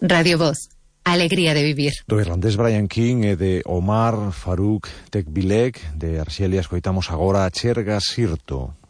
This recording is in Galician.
Radio Voz, alegría de vivir. Do irlandés Brian King e de Omar Farouk Tekbilek de Arxelia escoitamos agora a Cherga Sirto.